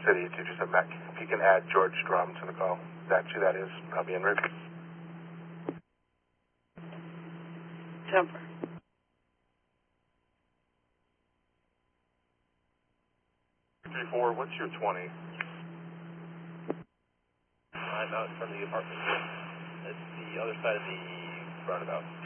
City 227 back. If you can add George Drum to the call. That's who that is. I'll be en route. Temper. What's your 20? I'm out in front of the apartment. It's the other side of the roundabout.